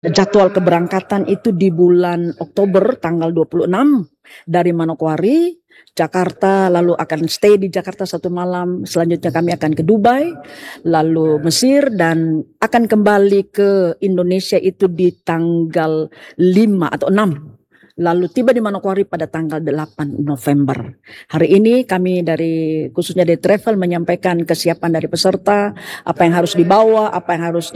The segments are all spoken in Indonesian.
Jadwal keberangkatan itu di bulan Oktober tanggal 26 dari Manokwari, Jakarta, lalu akan stay di Jakarta 1 malam. Selanjutnya kami akan ke Dubai, lalu Mesir, dan akan kembali ke Indonesia itu di tanggal 5 atau 6. Lalu tiba di Manokwari pada tanggal 8 November. Hari ini kami khususnya dari travel menyampaikan kesiapan dari peserta, apa yang harus dibawa, apa yang harus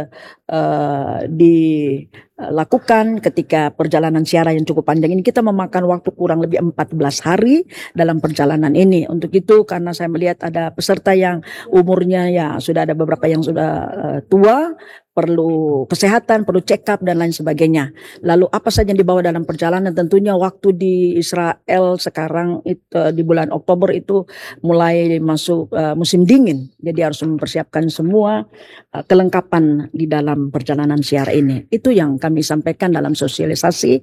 dilakukan ketika perjalanan ziarah yang cukup panjang ini. Kita memakan waktu kurang lebih 14 hari dalam perjalanan ini. Untuk itu karena saya melihat ada peserta yang umurnya ya sudah ada beberapa yang sudah tua, perlu kesehatan, perlu check up dan lain sebagainya. Lalu apa saja yang dibawa dalam perjalanan? Tentunya waktu di Israel sekarang itu, di bulan Oktober itu mulai masuk musim dingin. Jadi harus mempersiapkan semua kelengkapan di dalam perjalanan ziarah ini. Itu yang kami sampaikan dalam sosialisasi.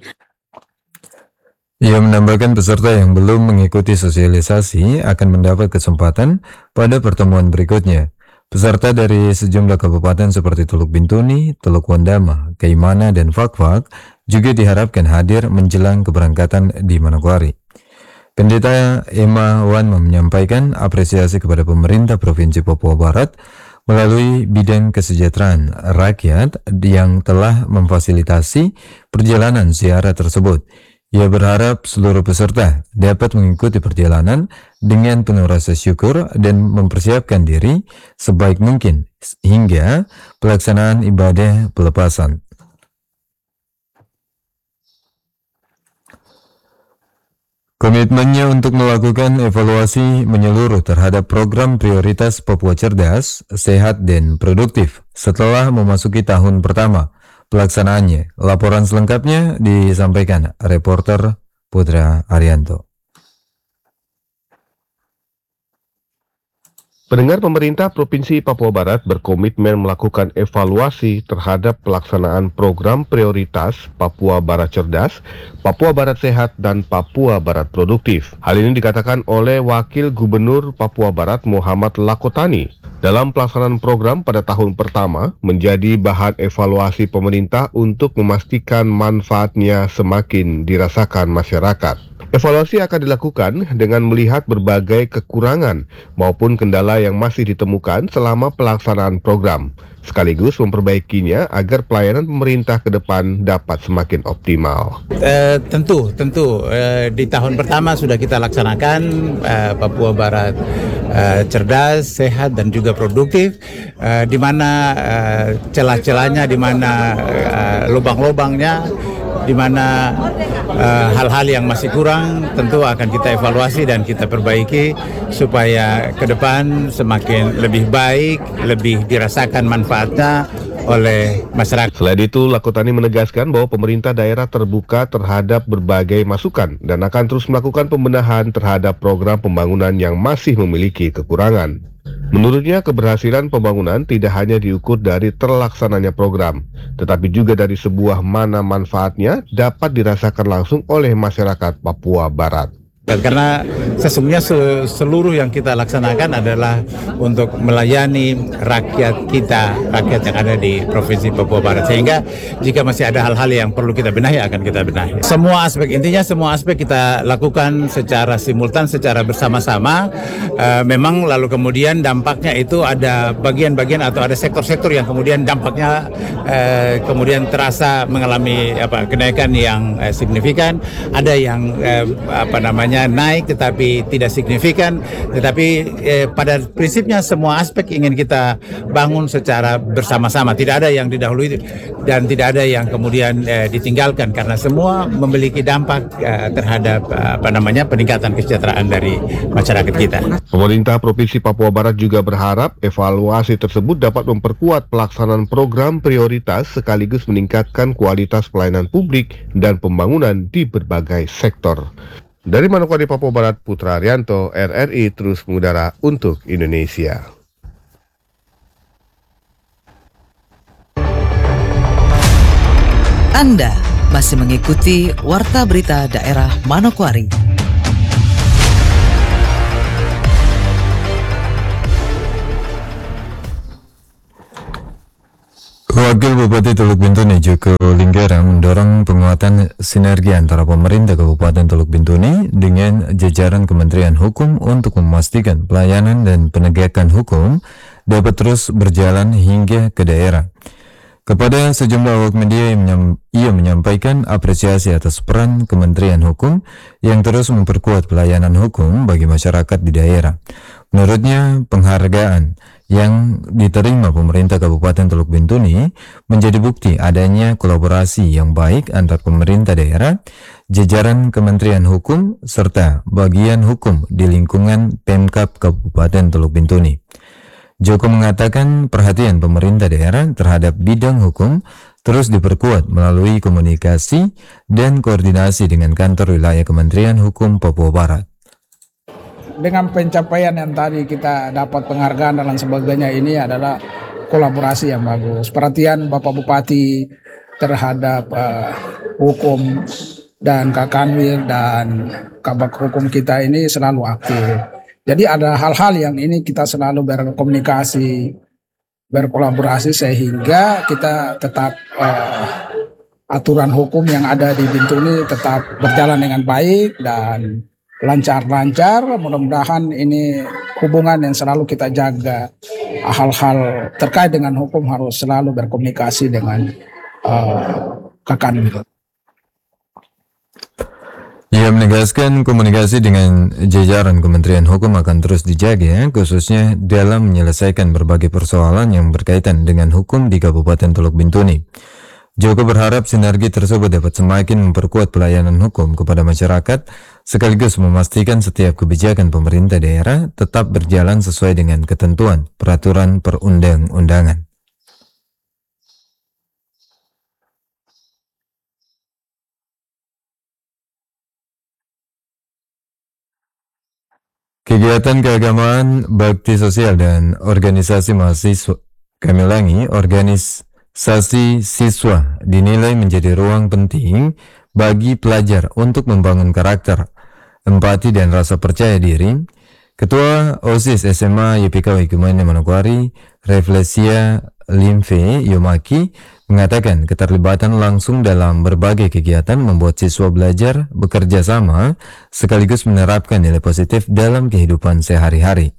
Ia menambahkan peserta yang belum mengikuti sosialisasi akan mendapat kesempatan pada pertemuan berikutnya. Peserta dari sejumlah kabupaten seperti Teluk Bintuni, Teluk Wandama, Kaimana, dan Fakfak juga diharapkan hadir menjelang keberangkatan di Manokwari. Pendeta Emma Wan menyampaikan apresiasi kepada pemerintah Provinsi Papua Barat melalui bidang kesejahteraan rakyat yang telah memfasilitasi perjalanan ziarah tersebut. Ia berharap seluruh peserta dapat mengikuti perjalanan dengan penuh rasa syukur dan mempersiapkan diri sebaik mungkin hingga pelaksanaan ibadah pelepasan. Komitmennya untuk melakukan evaluasi menyeluruh terhadap program prioritas Papua Cerdas, Sehat, dan Produktif setelah memasuki tahun pertama pelaksanaannya. Laporan selengkapnya disampaikan reporter Putra Arianto. Pendengar, pemerintah Provinsi Papua Barat berkomitmen melakukan evaluasi terhadap pelaksanaan program prioritas Papua Barat Cerdas, Papua Barat Sehat, dan Papua Barat Produktif. Hal ini dikatakan oleh Wakil Gubernur Papua Barat Muhammad Lakotani. Dalam pelaksanaan program pada tahun pertama menjadi bahan evaluasi pemerintah untuk memastikan manfaatnya semakin dirasakan masyarakat. Evaluasi akan dilakukan dengan melihat berbagai kekurangan maupun kendala yang masih ditemukan selama pelaksanaan program, sekaligus memperbaikinya agar pelayanan pemerintah ke depan dapat semakin optimal. Tentu di tahun pertama sudah kita laksanakan Papua Barat cerdas, sehat, dan juga produktif, di mana celah-celahnya, di mana lubang-lubangnya, di mana hal-hal yang masih kurang tentu akan kita evaluasi dan kita perbaiki supaya ke depan semakin lebih baik, lebih dirasakan manfaatnya oleh masyarakat. Selain itu, Lakotani menegaskan bahwa pemerintah daerah terbuka terhadap berbagai masukan dan akan terus melakukan pembenahan terhadap program pembangunan yang masih memiliki kekurangan. Menurutnya, keberhasilan pembangunan tidak hanya diukur dari terlaksananya program, tetapi juga dari sebuah mana manfaatnya dapat dirasakan langsung oleh masyarakat Papua Barat. Karena sesungguhnya seluruh yang kita laksanakan adalah untuk melayani rakyat kita, rakyat yang ada di Provinsi Papua Barat. Sehingga jika masih ada hal-hal yang perlu kita benahi, akan kita benahi. Semua aspek, intinya semua aspek kita lakukan secara simultan, secara bersama-sama. Memang lalu kemudian dampaknya itu ada bagian-bagian atau ada sektor-sektor yang kemudian dampaknya kemudian terasa mengalami kenaikan yang signifikan. Ada yang naik tetapi tidak signifikan, tetapi pada prinsipnya semua aspek ingin kita bangun secara bersama-sama. Tidak ada yang didahului dan tidak ada yang kemudian ditinggalkan, karena semua memiliki dampak terhadap peningkatan kesejahteraan dari masyarakat kita. Pemerintah Provinsi Papua Barat juga berharap evaluasi tersebut dapat memperkuat pelaksanaan program prioritas sekaligus meningkatkan kualitas pelayanan publik dan pembangunan di berbagai sektor. Dari Manokwari, Papua Barat, Putra Arianto, RRI terus mengudara untuk Indonesia. Anda masih mengikuti Warta Berita Daerah Manokwari. Wakil Bupati Teluk Bintuni Joko Linggara mendorong penguatan sinergi antara pemerintah Kabupaten Teluk Bintuni dengan jajaran Kementerian Hukum untuk memastikan pelayanan dan penegakan hukum dapat terus berjalan hingga ke daerah. Kepada sejumlah awak media, ia menyampaikan apresiasi atas peran Kementerian Hukum yang terus memperkuat pelayanan hukum bagi masyarakat di daerah. Menurutnya, penghargaan yang diterima pemerintah Kabupaten Teluk Bintuni menjadi bukti adanya kolaborasi yang baik antar pemerintah daerah, jajaran Kementerian Hukum, serta bagian hukum di lingkungan Pemkab Kabupaten Teluk Bintuni. Joko mengatakan perhatian pemerintah daerah terhadap bidang hukum terus diperkuat melalui komunikasi dan koordinasi dengan kantor wilayah Kementerian Hukum Papua Barat. Dengan pencapaian yang tadi kita dapat penghargaan dan lain sebagainya, ini adalah kolaborasi yang bagus. Perhatian Bapak Bupati terhadap hukum dan Kakanwil dan Kabak Hukum kita ini selalu aktif. Jadi ada hal-hal yang ini kita selalu berkomunikasi, berkolaborasi sehingga kita tetap aturan hukum yang ada di Bintuni tetap berjalan dengan baik dan lancar-lancar. Mudah-mudahan ini hubungan yang selalu kita jaga. Hal-hal terkait dengan hukum harus selalu berkomunikasi dengan Kakanwil. Ia menegaskan komunikasi dengan jajaran Kementerian Hukum akan terus dijaga, khususnya dalam menyelesaikan berbagai persoalan yang berkaitan dengan hukum di Kabupaten Teluk Bintuni. Joko berharap sinergi tersebut dapat semakin memperkuat pelayanan hukum kepada masyarakat, sekaligus memastikan setiap kebijakan pemerintah daerah tetap berjalan sesuai dengan ketentuan peraturan perundang-undangan. Kegiatan keagamaan, bakti sosial, dan organisasi mahasiswa, kami ulangi, organisasi siswa dinilai menjadi ruang penting bagi pelajar untuk membangun karakter, empati, dan rasa percaya diri. Ketua OSIS SMA YPK Wikumene Manokwari, Reflesia Limfe Yomaki, mengatakan keterlibatan langsung dalam berbagai kegiatan membuat siswa belajar bekerja sama sekaligus menerapkan nilai positif dalam kehidupan sehari-hari.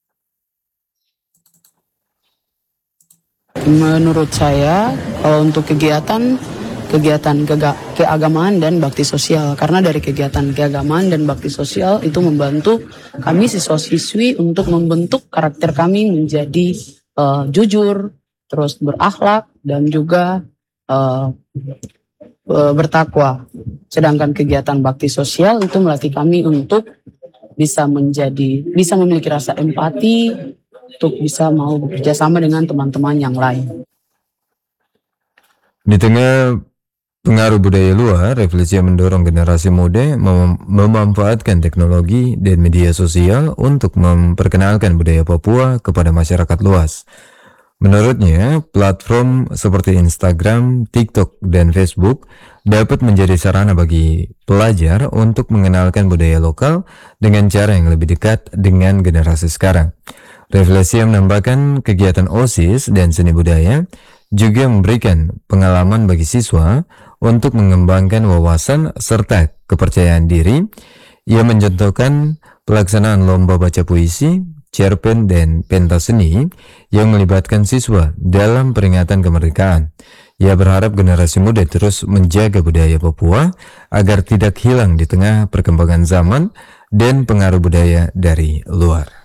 Menurut saya, kalau untuk kegiatan keagamaan dan bakti sosial, karena dari kegiatan keagamaan dan bakti sosial itu membantu kami siswa-siswi untuk membentuk karakter kami menjadi jujur, terus berakhlak, dan juga bertakwa. Sedangkan kegiatan bakti sosial itu melatih kami untuk bisa memiliki rasa empati, untuk bisa mau bekerja sama dengan teman-teman yang lain. Di tengah pengaruh budaya luar, Reflesia mendorong generasi muda memanfaatkan teknologi dan media sosial untuk memperkenalkan budaya Papua kepada masyarakat luas. Menurutnya, platform seperti Instagram, TikTok, dan Facebook dapat menjadi sarana bagi pelajar untuk mengenalkan budaya lokal dengan cara yang lebih dekat dengan generasi sekarang. Reflesia menambahkan kegiatan OSIS dan seni budaya juga memberikan pengalaman bagi siswa untuk mengembangkan wawasan serta kepercayaan diri. Ia mencontohkan pelaksanaan lomba baca puisi, cerpen, dan pentas seni yang melibatkan siswa dalam peringatan kemerdekaan. Ia berharap generasi muda terus menjaga budaya Papua agar tidak hilang di tengah perkembangan zaman dan pengaruh budaya dari luar.